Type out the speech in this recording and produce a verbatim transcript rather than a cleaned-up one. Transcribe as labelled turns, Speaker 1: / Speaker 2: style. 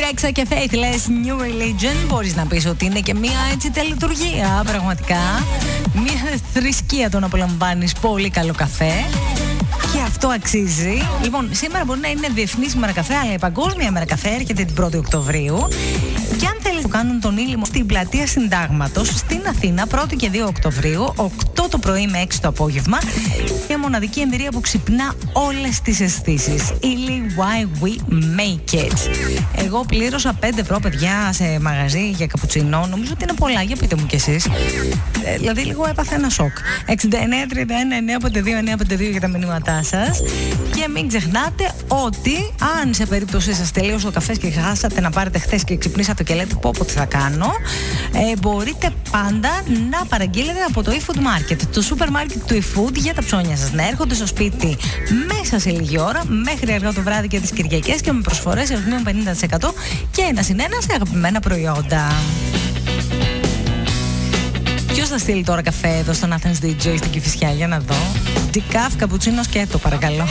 Speaker 1: Ρέξα και Faithless New Religion. Μπορείς να πεις ότι είναι και μια έτσι τελετουργία, πραγματικά. Μια θρησκεία το να απολαμβάνεις πολύ καλό καφέ. Και αυτό αξίζει. Λοιπόν, σήμερα μπορεί να είναι Διεθνής ημέρα καφέ, αλλά η Παγκόσμια ημέρα καφέ έρχεται την πρώτη Οκτωβρίου. Και αν θέλεις να κάνουν τον ήλιμο στην πλατεία Συντάγματος στην Αθήνα, πρώτη και δύο Οκτωβρίου, οκτώ το πρωί με έξι το απόγευμα. Μια μοναδική εμπειρία που ξυπνά όλες τις αισθήσεις. Ήλι Why We Make It. Εγώ πλήρωσα πέντε ευρώ, παιδιά, σε μαγαζί για καπουτσινό. Νομίζω ότι είναι πολλά, για πείτε μου κι εσείς. Ε, δηλαδή, λίγο έπαθα ένα σοκ. εξήντα εννέα τριάντα ένα εννέα πέντε δύο εννέα πέντε δύο για τα μηνύματά σας. Και μην ξεχνάτε ότι αν σε περίπτωση σας τελείωσε ο καφές και χάσατε να πάρετε χθες και ξυπνήσατε και λέτε πω πω τι θα κάνω, ε, μπορείτε πάντα να παραγγείλετε από το eFood Market, το σούπερ μάρκετ του eFood, για τα ψώνια σας να έρχονται στο σπίτι μέσα σε λίγη ώρα, μέχρι αργά το βράδυ και τις Κυριακές, και με προσφορές έως μείον πενήντα τοις εκατό και ένα συν ένα σε αγαπημένα προϊόντα. Ποιος θα στείλει τώρα καφέ εδώ στον Athens ντι τζέι στην Κηφισιά, για να δω. Decaf, καπουτσίνο σκέτο, παρακαλώ.